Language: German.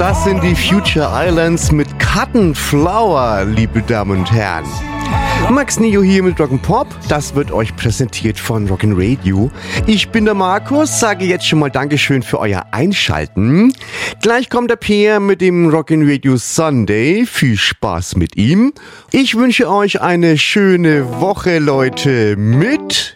Das sind die Future Islands mit Cotton Flower, liebe Damen und Herren. Max Neo hier mit Rock'n'Pop. Das wird euch präsentiert von Rock'n'Radio. Ich bin der Markus, sage jetzt schon mal Dankeschön für euer Einschalten. Gleich kommt der Pierre mit dem Rock'n'Radio Sunday. Viel Spaß mit ihm. Ich wünsche euch eine schöne Woche, Leute, mit